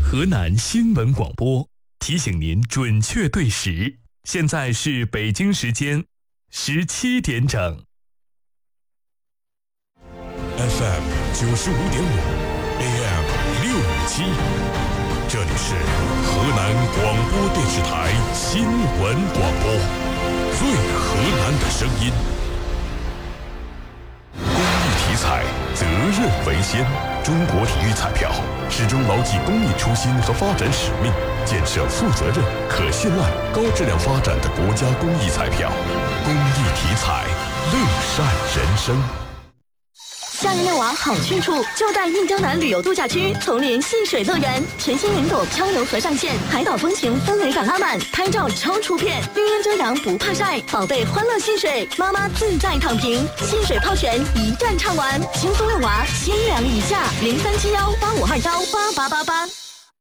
河南新闻广播提醒您准确对时，现在是北京时间17点整。 FM 95.5，AM 657，这里是河南广播电视台新闻广播，最河南的声音。公益体彩，责任为先。中国体育彩票始终牢记公益初心和发展使命，建设负责任、可信赖、高质量发展的国家公益彩票。公益体彩，乐善人生。 夏日遛娃好去处，就在印江南旅游度假区丛林戏水乐园，全新云朵漂流河上线，海岛风情氛围感拉满，拍照超出片，绿荫遮阳不怕晒，宝贝欢乐戏水，妈妈自在躺平，戏水泡泉一站唱完，轻松遛娃，先量一下，037185218888。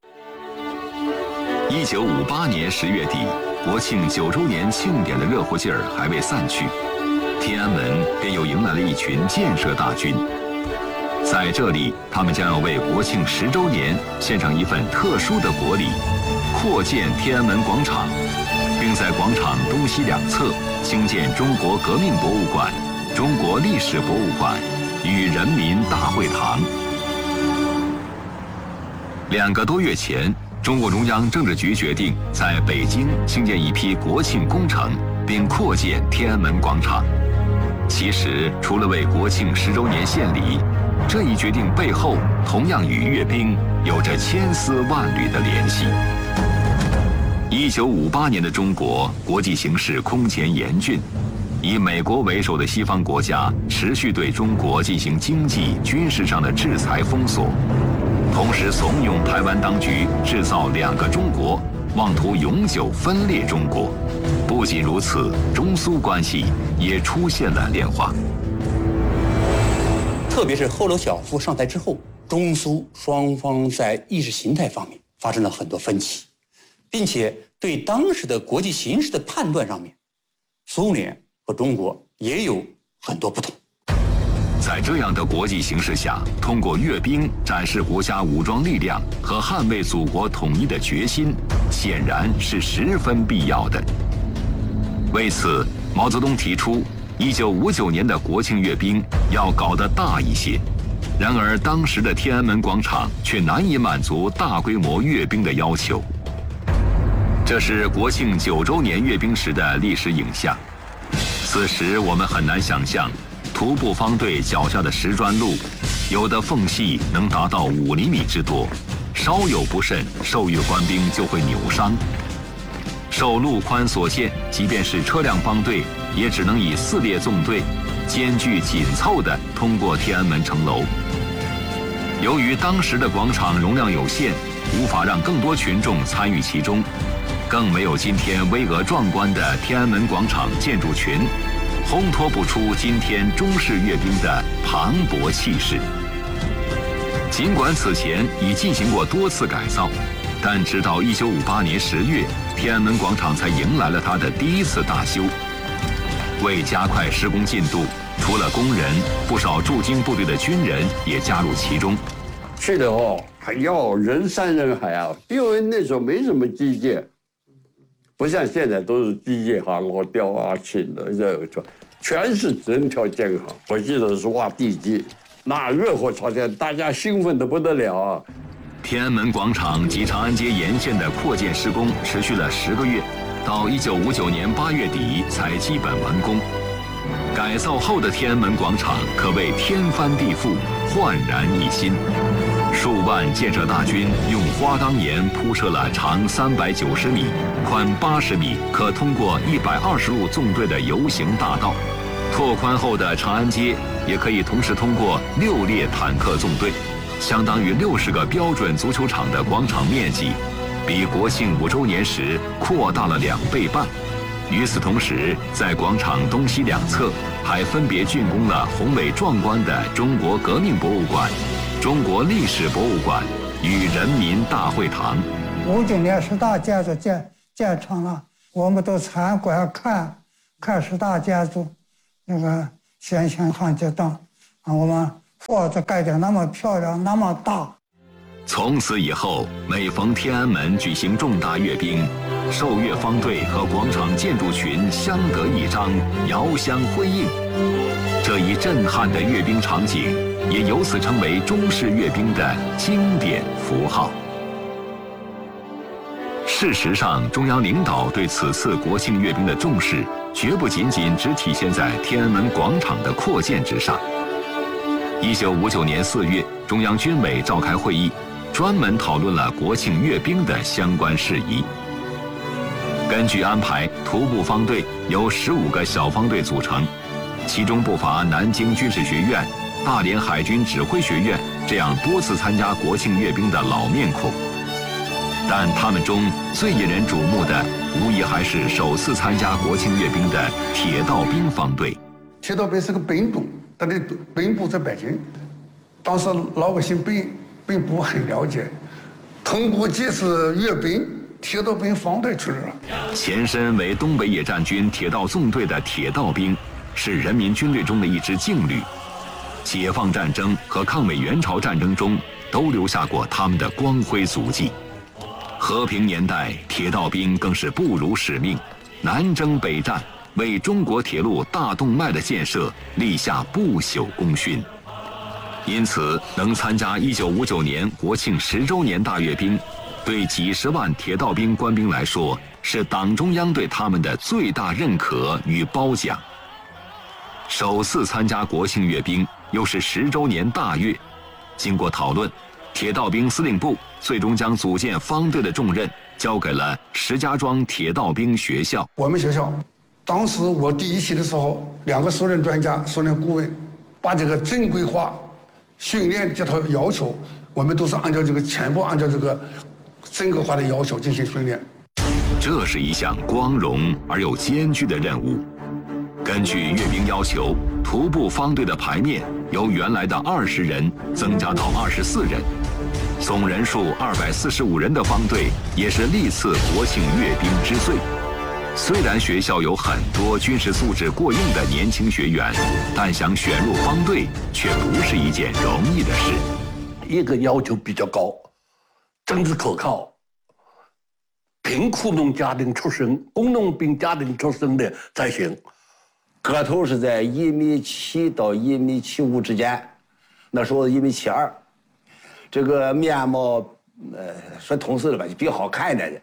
1958年10月底，国庆9周年庆典的热乎劲儿还未散去，天安门便又迎来了一群建设大军。在这里，他们将要为国庆10周年献上一份特殊的国礼，扩建天安门广场，并在广场东西两侧兴建中国革命博物馆、中国历史博物馆与人民大会堂。2个多月前，中共中央政治局决定在北京兴建一批国庆工程，并扩建天安门广场。其实，除了为国庆10周年献礼，这一决定背后同样与阅兵有着千丝万缕的联系。1958年的中国，国际形势空前严峻，以美国为首的西方国家持续对中国进行经济、军事上的制裁封锁，同时怂恿台湾当局制造2个中国，妄图永久分裂中国。不仅如此，中苏关系也出现了变化。 特别是赫鲁晓夫上台之后，中苏双方在意识形态方面发生了很多分歧，并且对当时的国际形势的判断上面，苏联和中国也有很多不同。 在这样的国际形势下，通过阅兵展示国家武装力量和捍卫祖国统一的决心，显然是十分必要的。为此，毛泽东提出1959年的国庆阅兵要搞得大一些。然而，当时的天安门广场却难以满足大规模阅兵的要求。这是国庆9周年阅兵时的历史影像。此时，我们很难想象，徒步方队脚下的石砖路，有的缝隙能达到5厘米之多，稍有不慎，受阅官兵就会扭伤。受路宽所限，即便是车辆帮队，也只能以4列纵队，间距紧凑地通过天安门城楼。由于当时的广场容量有限，无法让更多群众参与其中，更没有今天巍峨壮观的天安门广场建筑群，烘托不出今天中式阅兵的磅礴气势。尽管此前已进行过多次改造，但直到1958年10月，天安门广场才迎来了它的第一次大修。为加快施工进度，除了工人，不少驻京部队的军人也加入其中。 去的还要人山人海啊，因为那时候没什么机械，不像现在都是机械老吊啊、请的这个，全是人条建行。我记得是挖地基，那热火朝天，大家兴奋得不得了啊！ 天安门广场及长安街沿线的扩建施工持续了10个月，到1959年8月底才基本完工。改造后的天安门广场可谓天翻地覆，焕然一新。数万建设大军用花岗岩铺设了长390米、宽80米、可通过120路纵队的游行大道。拓宽后的长安街也可以同时通过6列坦克纵队，相当于60个标准足球场的广场面积，比国庆5周年时扩大了2倍半。与此同时，在广场东西两侧还分别竣工了宏伟壮观的中国革命博物馆、中国历史博物馆与人民大会堂。 59年10大建筑建成了，我们都参观看10大建筑那个先行航街等，我们房子盖得那么漂亮，那么大。 从此以后，每逢天安门举行重大阅兵，受阅方队和广场建筑群相得益彰，遥相辉映。这一震撼的阅兵场景，也由此成为中式阅兵的经典符号。事实上，中央领导对此次国庆阅兵的重视，绝不仅仅只体现在天安门广场的扩建之上。1959年4月，中央军委召开会议，专门讨论了国庆阅兵的相关事宜。根据安排，徒步方队由15个小方队组成，其中不乏南京军事学院、大连海军指挥学院这样多次参加国庆阅兵的老面孔。但他们中最引人瞩目的，无疑还是首次参加国庆阅兵的铁道兵方队。 铁道兵是个本部，它的本部在北京，当时老百姓并不很了解。通过这次阅兵，铁道兵方队出来了。 前身为东北野战军铁道纵队的铁道兵，是人民军队中的一支劲旅。解放战争和抗美援朝战争中，都留下过他们的光辉足迹。和平年代，铁道兵更是不辱使命，南征北战，为中国铁路大动脉的建设立下不朽功勋。因此，能参加1959年国庆10周年大阅兵，对几十万铁道兵官兵来说，是党中央对他们的最大认可与褒奖。首次参加国庆阅兵，又是10周年大阅，经过讨论，铁道兵司令部最终将组建方队的重任交给了石家庄铁道兵学校。 我们学校，当时我第一期的时候，2个熟人专家、熟人顾问，把这个正规化训练这套要求，我们都是按照全部按照这个正规化的要求进行训练。 这是一项光荣而又艰巨的任务。根据阅兵要求，徒步方队的排面由原来的20人增加到24人，总人数245人的方队也是历次国庆阅兵之最。虽然学校有很多军事素质过硬的年轻学员，但想选入方队却不是一件容易的事。 一个要求比较高，政治可靠，贫苦农家庭出身、工农兵家庭出身的才行。个头是在1.7米到1.75米之间，那时候1.72米。这个面貌，说通俗了吧，就比较好看一点的。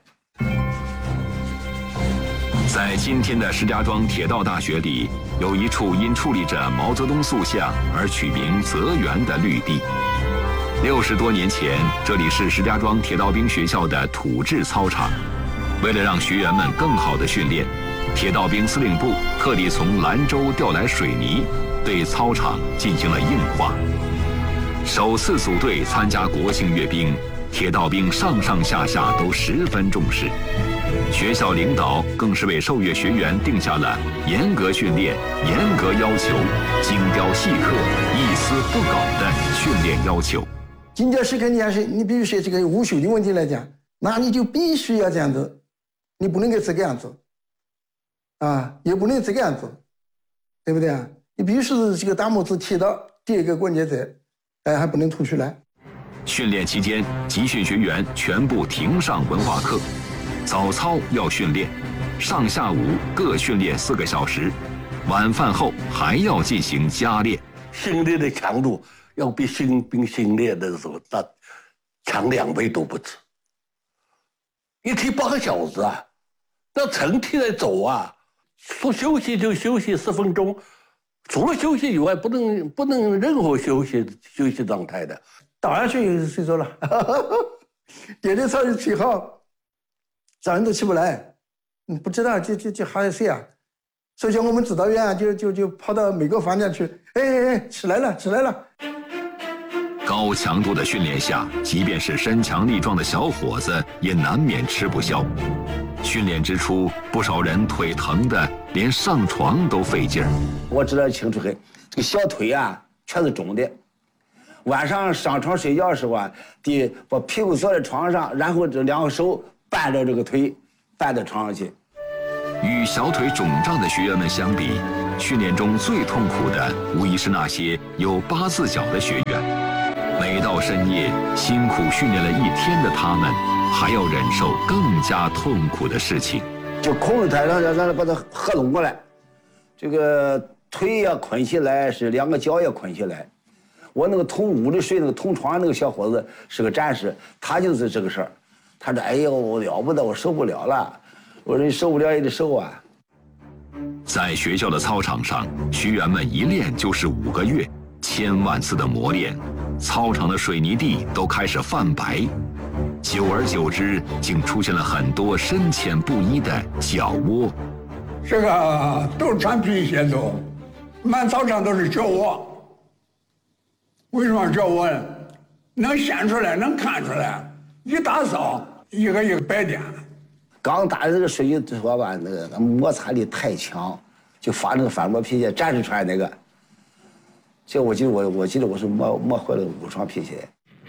在今天的石家庄铁道大学里，有一处因矗立着毛泽东塑像而取名泽园的绿地。60多年前，这里是石家庄铁道兵学校的土质操场。为了让学员们更好的训练，铁道兵司令部特地从兰州调来水泥，对操场进行了硬化。首次组队参加国庆阅兵，铁道兵上上下下都十分重视。学校领导更是为受阅学员定下了严格训练、严格要求、精雕细刻、一丝不苟的训练要求。 精雕细刻，你比如说这个午休的问题来讲，那你就必须要这样子，你不能够这个样子，也不能这个样子，对不对啊？你必须是这个大拇指贴到第2个关节点，还不能吐出来。 训练期间，集训学员全部停上文化课，早操要训练，上下午各训练4个小时，晚饭后还要进行加练。 训练的强度要比新兵训练的时候那强2倍都不止。一天8个小时啊，那成天在走啊，说休息就休息10分钟，除了休息以外，不能任何休息状态的。 倒下去睡着了，第2天早上起好，早上都起不来，不知道就还睡啊。首先我们指导员就跑到每个房间去，起来了。 高强度的训练下，即便是身强力壮的小伙子，也难免吃不消。训练之初，不少人腿疼的连上床都费劲儿。 我知道清楚很，这个小腿啊全是肿的。晚上上床睡觉的时候啊，得把屁股坐在床上，然后这2个手扳着这个腿，搬到床上去。 与小腿肿胀的学员们相比，训练中最痛苦的无疑是那些有8字脚的学员。 每到深夜，辛苦训练了一天的他们，还要忍受更加痛苦的事情。 就控制台上让他把它合拢过来，这个腿也捆起来，是两个脚也捆起来。我那个同屋里睡那个同床那个小伙子是个战士，他就是这个事儿。他说：“哎呦，我了不得，我受不了了。”我说：“你受不了也得受啊。” 在学校的操场上，学员们一练就是5个月，千万次的磨练，操场的水泥地都开始泛白。久而久之，竟出现了很多深浅不一的脚窝。 这个都是穿皮鞋走，满操场都是脚窝。为什么脚窝呢？能显出来，能看出来。一打扫，一个一个白点。 刚打的这个水泥说吧，那个摩擦力太强，就发那个反磨皮鞋，战士穿那个。这我记得我是磨坏了5双皮鞋。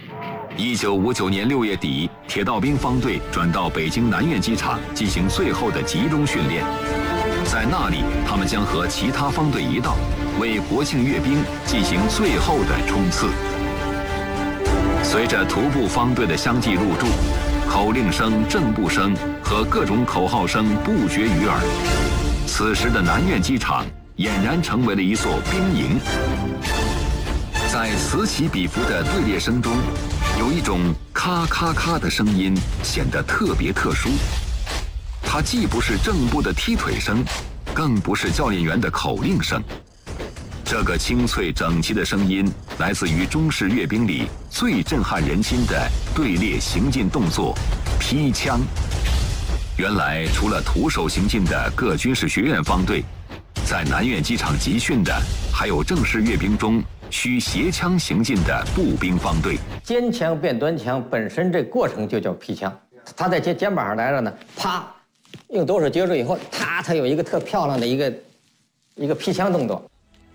1959年6月底，铁道兵方队转到北京南苑机场进行最后的集中训练。在那里，他们将和其他方队一道，为国庆阅兵进行最后的冲刺。随着徒步方队的相继入驻，口令声、正步声和各种口号声不绝于耳。此时的南苑机场俨然成为了一座兵营。在此起彼伏的队列声中，有一种咔咔咔的声音显得特别特殊。它既不是正步的踢腿声，更不是教练员的口令声。这个清脆整齐的声音来自于中式阅兵里最震撼人心的队列行进动作——劈枪。原来，除了徒手行进的各军事学院方队，在南苑机场集训的还有正式阅兵中需携枪行进的步兵方队。 肩枪变短枪本身这过程就叫劈枪，他在肩膀上来了呢，啪，用多手接住以后，他有一个特漂亮的一个劈枪动作。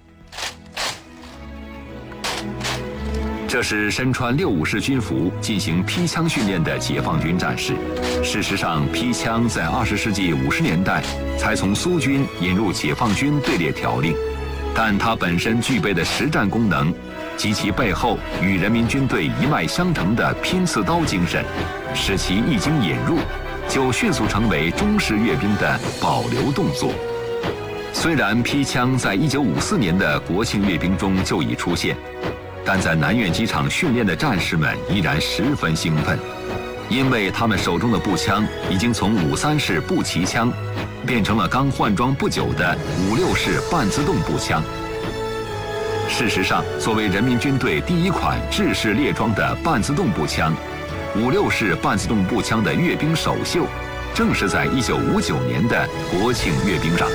这是身穿65式军服进行劈枪训练的解放军战士。事实上，劈枪在20世纪50年代才从苏军引入解放军队列条令，但它本身具备的实战功能及其背后与人民军队一脉相承的拼刺刀精神，使其一经引入，就迅速成为中式阅兵的保留动作。虽然劈枪在1954年的国庆阅兵中就已出现，但在南苑机场训练的战士们依然十分兴奋，因为他们手中的步枪已经从53式步骑枪变成了刚换装不久的56式半自动步枪。事实上，作为人民军队第一款制式列装的半自动步枪，56式半自动步枪的阅兵首秀，正是在1959年的国庆阅兵上。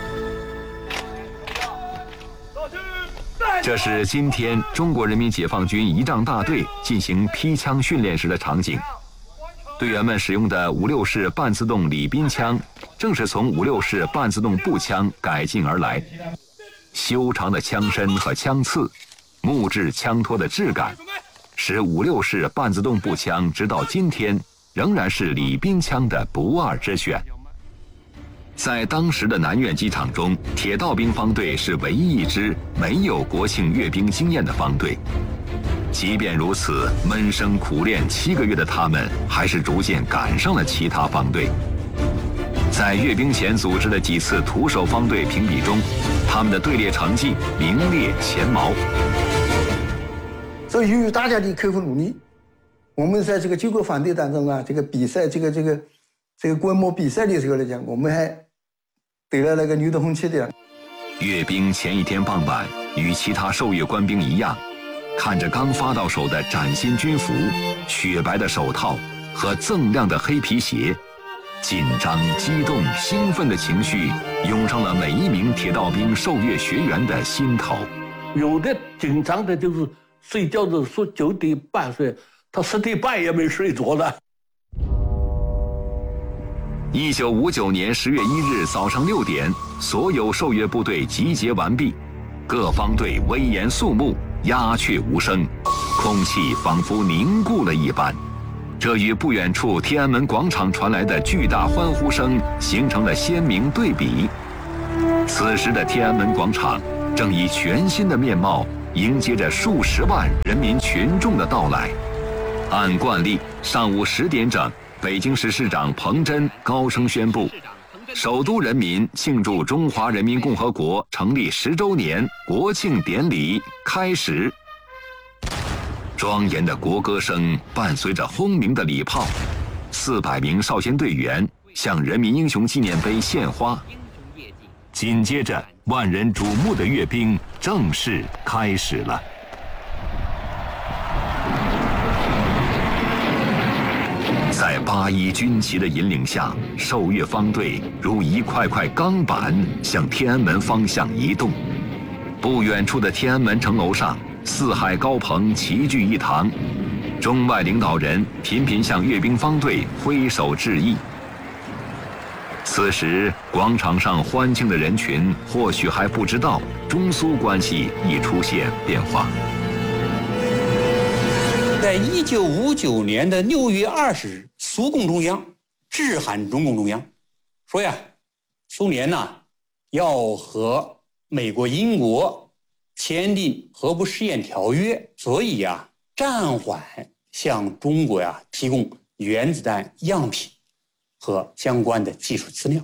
这是今天中国人民解放军仪仗大队进行劈枪训练时的场景。队员们使用的56式半自动礼宾枪，正是从56式半自动步枪改进而来。修长的枪身和枪刺，木质枪托的质感，使56式半自动步枪直到今天仍然是礼宾枪的不二之选。在当时的南苑机场中，铁道兵方队是唯一一支没有国庆阅兵经验的方队。即便如此，闷声苦练7个月的他们，还是逐渐赶上了其他方队。在阅兵前组织的几次徒手方队评比中，他们的队列成绩名列前茅。 所以，由于大家的刻苦努力，我们在这个救国方队当中啊，这个比赛，这个观摩比赛的时候来讲，我们还得了那个牛的红旗的。 阅兵前一天傍晚，与其他受阅官兵一样，看着刚发到手的崭新军服、雪白的手套和锃亮的黑皮鞋，紧张、激动、兴奋的情绪涌上了每一名铁道兵受阅学员的心头。 有的紧张的就是睡觉的说9点半睡，他10点半也没睡着了。 1959年10月1日早上6点，所有受阅部队集结完毕，各方队威严肃穆，鸦雀无声，空气仿佛凝固了一般。这与不远处天安门广场传来的巨大欢呼声形成了鲜明对比。此时的天安门广场正以全新的面貌迎接着数十万人民群众的到来。按惯例，上午10点整，北京市市长彭真高声宣布，首都人民庆祝中华人民共和国成立10周年国庆典礼开始。庄严的国歌声伴随着轰鸣的礼炮，400名少先队员向人民英雄纪念碑献花。紧接着，万人瞩目的阅兵正式开始了。在81军旗的引领下，受阅方队如一块块钢板向天安门方向移动。不远处的天安门城楼上，4海高朋齐聚一堂，中外领导人频频向阅兵方队挥手致意。此时，广场上欢庆的人群或许还不知道中苏关系已出现变化。 在1959年的6月20日，苏共中央致函中共中央，说呀，苏联呐要和美国、英国签订核不试验条约，所以呀暂缓向中国呀提供原子弹样品和相关的技术资料。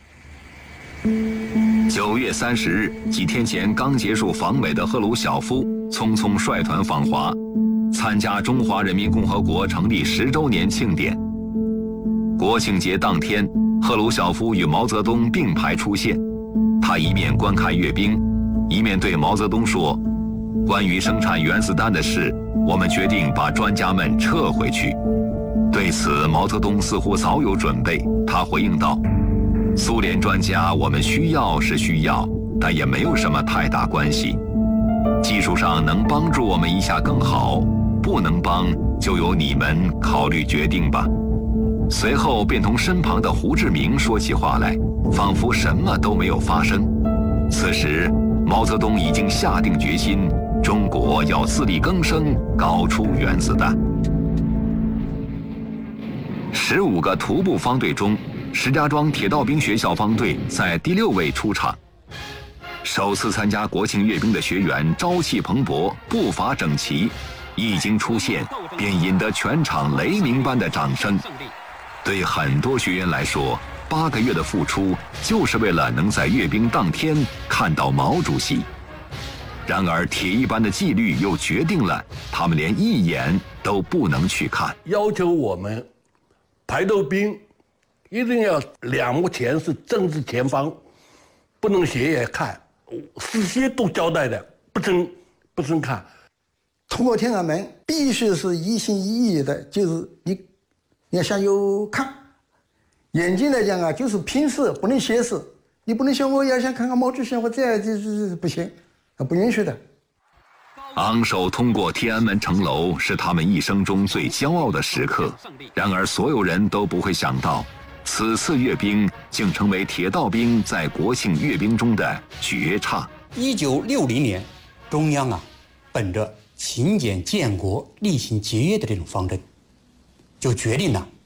9月30日，几天前刚结束访美的赫鲁晓夫匆匆率团访华，参加中华人民共和国成立10周年庆典。国庆节当天，赫鲁晓夫与毛泽东并排出现，他一面观看阅兵，一面对毛泽东说：“关于生产原子弹的事，我们决定把专家们撤回去。”对此，毛泽东似乎早有准备，他回应道：“苏联专家我们需要是需要，但也没有什么太大关系。技术上能帮助我们一下更好，不能帮就由你们考虑决定吧。”随后便同身旁的胡志明说起话来，仿佛什么都没有发生。此时，毛泽东已经下定决心，中国要自力更生，搞出原子弹。15个徒步方队中，石家庄铁道兵学校方队在第6位出场。首次参加国庆阅兵的学员朝气蓬勃，步伐整齐，一经出现便引得全场雷鸣般的掌声。对很多学员来说，8个月的付出就是为了能在阅兵当天看到毛主席。然而铁一般的纪律又决定了他们连一眼都不能去看， 要求我们排头兵一定要2目前是正至前方，不能斜眼看，事先都交代的，不准看。 通过天安门必须是一心一意的，就是你要向右看，眼睛来讲啊，就是平视，不能斜视。你不能像我要想看看毛主席，我这样就是不行，不允许的。 昂首通过天安门城楼是他们一生中最骄傲的时刻。然而，所有人都不会想到，此次阅兵竟成为铁道兵在国庆阅兵中的绝唱。 1960年，中央啊，本着勤俭建国、厉行节约的这种方针，就决定了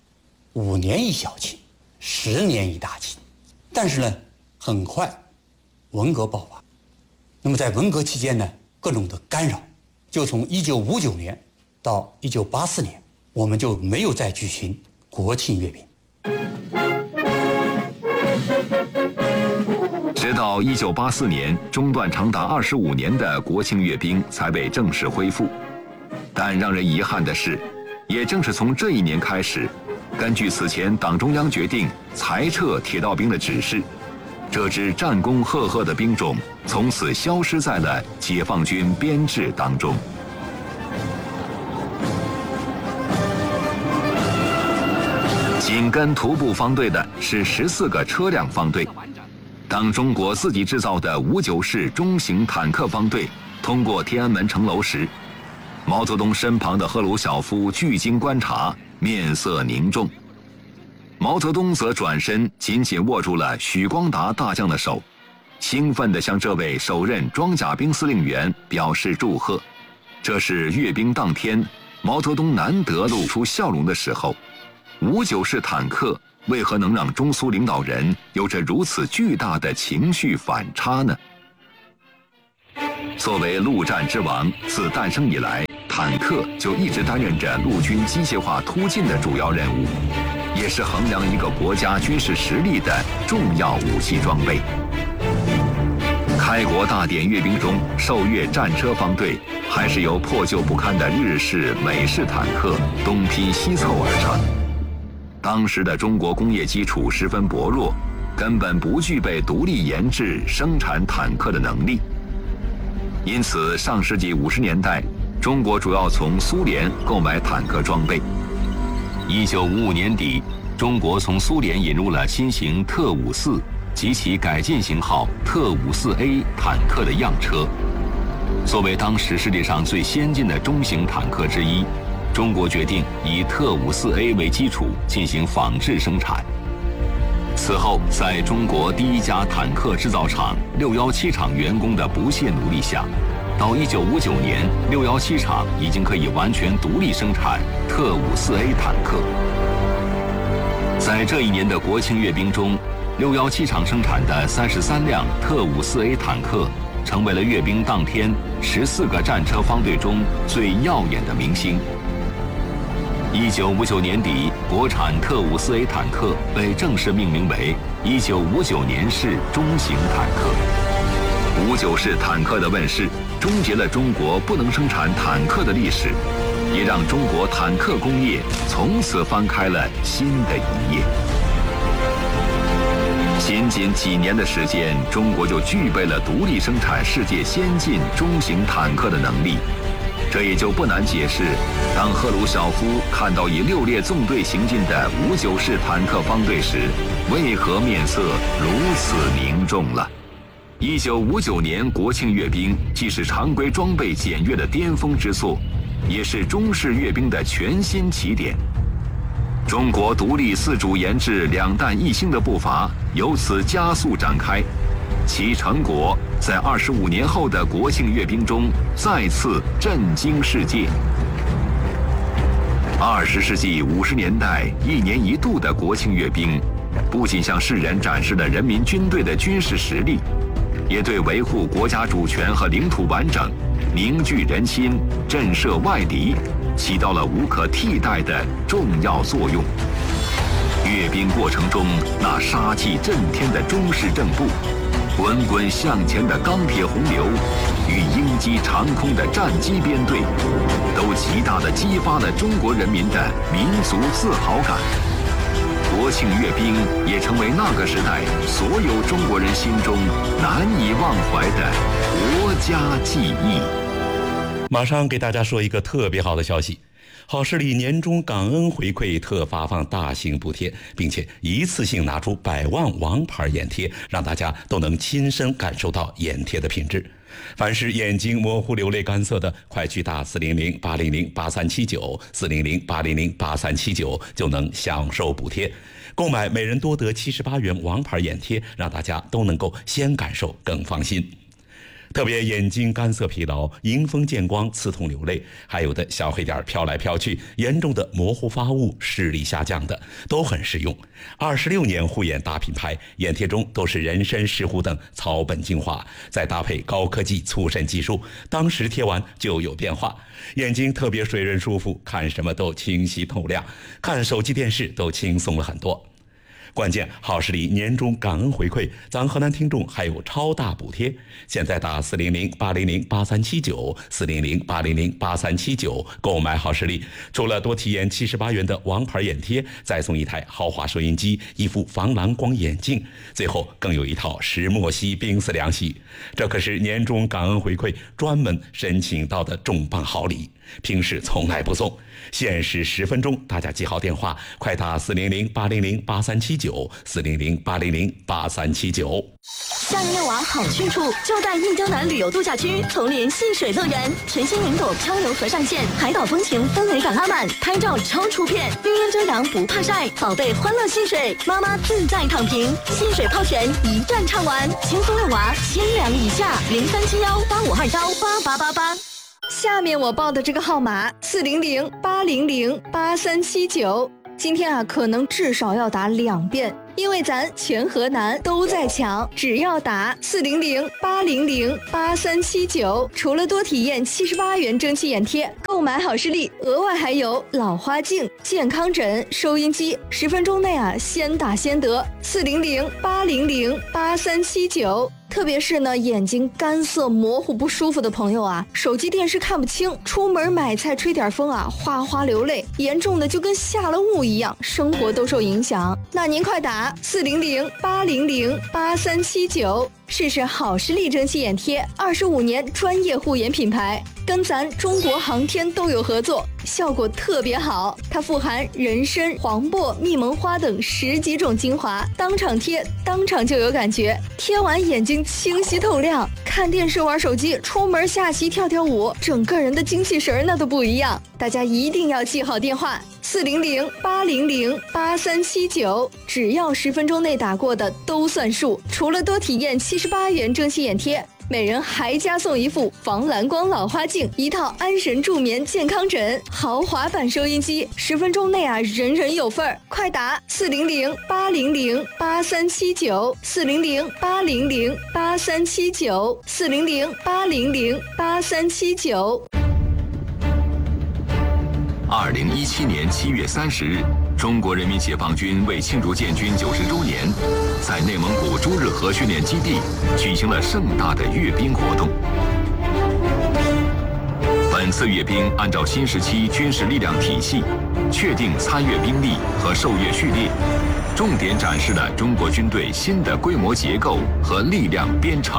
5年一小庆，10年一大庆。但是呢，很快文革爆发。那么在文革期间呢，各种的干扰，就从1959年到1984年，我们就没有再举行国庆阅兵。 直到1984年，中断长达25年的国庆阅兵才被正式恢复。但让人遗憾的是，也正是从这一年开始，根据此前党中央决定裁撤铁道兵的指示，这支战功赫赫的兵种从此消失在了解放军编制当中。紧跟徒步方队的是14个车辆方队。当中国自己制造的59式中型坦克方队通过天安门城楼时，毛泽东身旁的赫鲁晓夫聚精观察，面色凝重。毛泽东则转身紧紧握住了许光达大将的手，兴奋地向这位首任装甲兵司令员表示祝贺。这是阅兵当天毛泽东难得露出笑容的时候。59式坦克为何能让中苏领导人有着如此巨大的情绪反差呢？ 作为陆战之王，自诞生以来，坦克就一直担任着陆军机械化突进的主要任务，也是衡量一个国家军事实力的重要武器装备。开国大典阅兵中，受阅战车方队还是由破旧不堪的日式、美式坦克东拼西凑而成。当时的中国工业基础十分薄弱，根本不具备独立研制、生产坦克的能力。因此，上世纪50年代，中国主要从苏联购买坦克装备。1955年底，中国从苏联引入了新型特54及其改进型号特54A 坦克的样车。作为当时世界上最先进的中型坦克之一，中国决定以特54A 为基础进行仿制生产。此后，在中国第一家坦克制造厂617厂员工的不懈努力下，到1959年，617厂已经可以完全独立生产特54A 坦克。在这一年的国庆阅兵中，617厂生产的33辆特54A 坦克，成为了阅兵当天14个战车方队中最耀眼的明星。1959年底，国产特54A 坦克被正式命名为1959年式中型坦克。59式坦克的问世，终结了中国不能生产坦克的历史，也让中国坦克工业从此翻开了新的一页。仅仅几年的时间，中国就具备了独立生产世界先进中型坦克的能力。这也就不难解释，当赫鲁晓夫看到以6列纵队行进的59式坦克方队时，为何面色如此凝重了。1959年国庆阅兵既是常规装备检阅的巅峰之作，也是中式阅兵的全新起点。中国独立自主研制两弹一星的步伐由此加速展开，其成果在25年后的国庆阅兵中再次震惊世界。20世纪50年代1年1度的国庆阅兵，不仅向世人展示了人民军队的军事实力，也对维护国家主权和领土完整、凝聚人心、震慑外敌起到了无可替代的重要作用。阅兵过程中，那杀气震天的中式正步，滚滚向前的钢铁洪流，与鹰击长空的战机编队，都极大地激发了中国人民的民族自豪感。国庆阅兵也成为那个时代所有中国人心中难以忘怀的国家记忆。 马上给大家说一个特别好的消息，好视力年终感恩回馈特发放大型补贴，并且一次性拿出100万王牌眼贴，让大家都能亲身感受到眼贴的品质。凡是眼睛模糊流泪干涩的，快去打400-800-8379，400-800-8379就能享受补贴。购买每人多得78元王牌眼贴，让大家都能够先感受更放心。特别眼睛干涩疲劳、迎风见光、刺痛流泪，还有的小黑点飘来飘去，严重的模糊发物、视力下降的，都很实用。26年护眼大品牌，眼贴中都是人参、石斛等草本精华，再搭配高科技促渗技术，当时贴完就有变化，眼睛特别水润舒服，看什么都清晰透亮，看手机电视都轻松了很多。关键好视力年终感恩回馈，咱河南听众还有超大补贴。现在打400-800-8379， 400-800-8379购买好视力，除了多体验78元的王牌眼贴，再送一台豪华收音机、一副防蓝光眼镜，最后更有一套石墨烯冰丝凉席。这可是年终感恩回馈专门申请到的重磅好礼，平时从来不送，限时10分钟，大家记好电话，快打400-800-8379， 400-800-8379。 夏日内娃好去处就在印江南旅游度假区丛林戏水乐园，全新云朵漂流河上线，海岛风情氛围感拉满，拍照超出片，绿荫遮阳不怕晒，宝贝欢乐戏水，妈妈自在躺平，戏水泡泉一站畅玩，轻松乐娃千两以下，037185218888。 下面我报的这个号码400-800-8379，今天可能至少要打2遍， 因为咱全河南都在抢，只要打400-800-8379，除了多体验78元蒸汽眼贴，购买好视力额外还有老花镜、健康枕、收音机，10分钟内先打先得。400-800-8379。特别是呢，眼睛干涩模糊不舒服的朋友手机电视看不清，出门买菜吹点风哗哗流泪，严重的就跟下了雾一样，生活都受影响。那您快打400-800-8379，试试好视力蒸汽眼贴，25年专业护眼品牌，跟咱中国航天都有合作，效果特别好。它富含人参、黄柏、蜜蒙花等10几种精华，当场贴当场就有感觉，贴完眼睛清晰透亮，看电视玩手机，出门下棋跳跳舞，整个人的精气神那都不一样。大家一定要记好电话400-800-8379，只要10分钟内打过的都算数。除了多体验78元蒸汽眼贴，每人还加送一副防蓝光老花镜，一套安神助眠健康枕，豪华版收音机，10分钟内人人有份儿。快打400-800-8379 400-800-8379 400-800-8379。 2017年7月30日，中国人民解放军为庆祝建军90周年，在内蒙古朱日和训练基地举行了盛大的阅兵活动。本次阅兵按照新时期军事力量体系，确定参阅兵力和受阅序列，重点展示了中国军队新的规模结构和力量编程。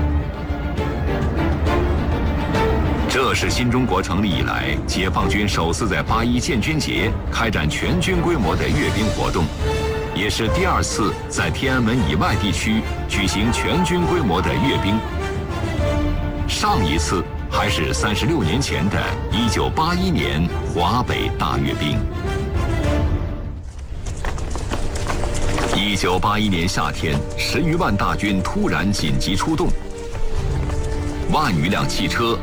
这是新中国成立以来，解放军首次在8·1建军节开展全军规模的阅兵活动，也是第2次在天安门以外地区举行全军规模的阅兵。上一次还是36年前的1981年华北大阅兵。1981年夏天，10余万大军突然紧急出动，万余辆汽车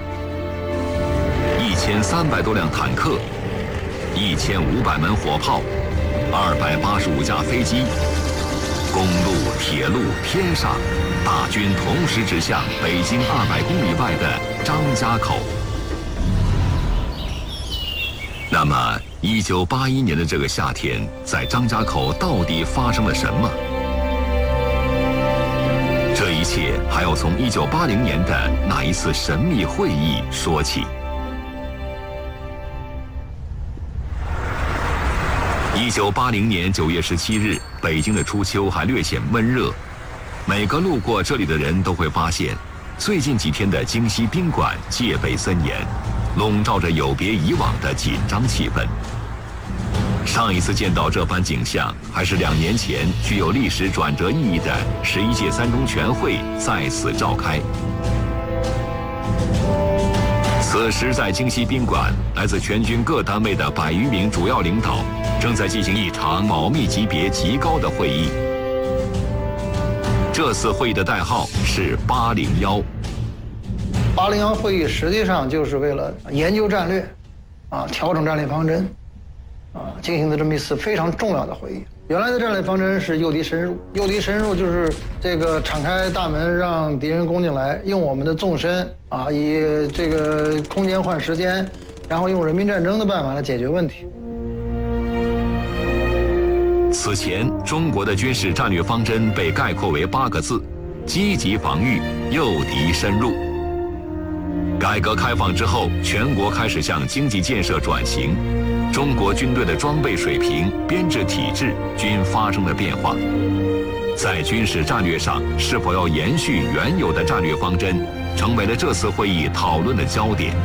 ，1300多辆坦克，1500门火炮，285架飞机，公路、铁路、天上，大军同时指向北京200公里外的张家口。那么，1981年的这个夏天，在张家口到底发生了什么？这一切还要从1980年的那一次神秘会议说起。1980年9月17日，北京的初秋还略显闷热，每个路过这里的人都会发现，最近几天的京西宾馆戒备森严，笼罩着有别以往的紧张气氛。上一次见到这般景象，还是2年前具有历史转折意义的11届3中全会在此召开。此时，在京西宾馆，来自全军各单位的100余名主要领导正在进行一场保密级别极高的会议。这次会议的代号是801。 801会议实际上就是为了研究战略，调整战略方针，进行的这么一次非常重要的会议。原来的战略方针是诱敌深入，诱敌深入就是这个敞开大门让敌人攻进来，用我们的纵深以这个空间换时间，然后用人民战争的办法来解决问题。 此前，中国的军事战略方针被概括为8个字：积极防御，诱敌深入。改革开放之后，全国开始向经济建设转型，中国军队的装备水平、编制体制均发生了变化。在军事战略上，是否要延续原有的战略方针，成为了这次会议讨论的焦点。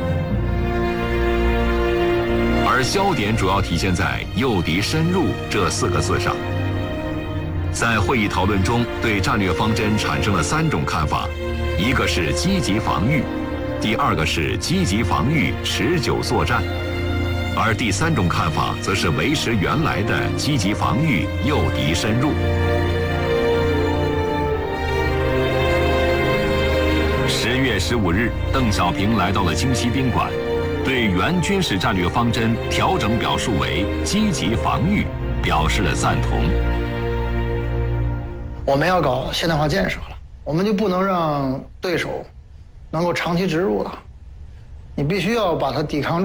而焦点主要体现在“诱敌深入”这4个字上。在会议讨论中，对战略方针产生了3种看法，一个是积极防御，第2个是积极防御持久作战，而第3种看法则是维持原来的积极防御，诱敌深入。10月15日，邓小平来到了京西宾馆，对原军事战略方针调整表述为积极防御表示了赞同。 我们要搞现代化建设了，我们就不能让对手能够长期植入了，你必须要把它抵抗住。